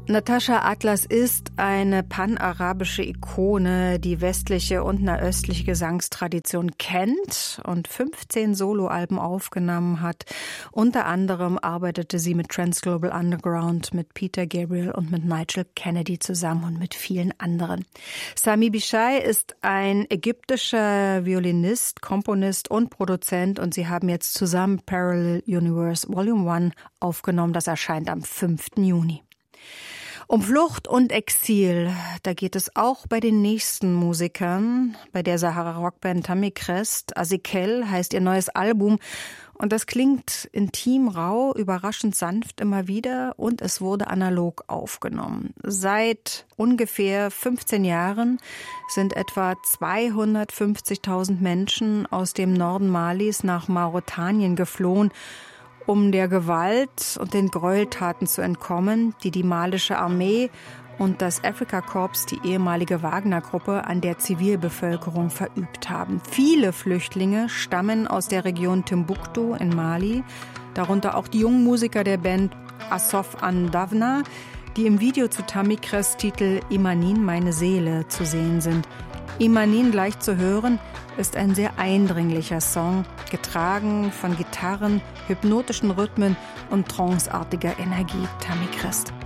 Natascha Atlas ist eine panarabische Ikone, die westliche und nahöstliche Gesangstradition kennt und 15 Soloalben aufgenommen hat. Unter anderem arbeitete sie mit Transglobal Underground, mit Peter Gabriel und mit Nigel Kennedy zusammen und mit vielen anderen. Sami Bishai ist ein ägyptischer Violinist, Komponist und Produzent und sie haben jetzt zusammen Parallel Universe Volume 1 aufgenommen. Das erscheint am 5. Juni. Um Flucht und Exil, da geht es auch bei den nächsten Musikern, bei der Sahara-Rockband Tamikrest. Azikel heißt ihr neues Album und das klingt intim, rau, überraschend sanft immer wieder und es wurde analog aufgenommen. Seit ungefähr 15 Jahren sind etwa 250.000 Menschen aus dem Norden Malis nach Mauretanien geflohen, um der Gewalt und den Gräueltaten zu entkommen, die die malische Armee und das Afrika Korps, die ehemalige Wagner-Gruppe, an der Zivilbevölkerung verübt haben. Viele Flüchtlinge stammen aus der Region Timbuktu in Mali, darunter auch die jungen Musiker der Band Assof Andavna, die im Video zu Tamikres Titel Imanin, meine Seele, zu sehen sind. Imanin, gleich zu hören, ist ein sehr eindringlicher Song, getragen von Gitarren, hypnotischen Rhythmen und tranceartiger Energie. Tamikrest.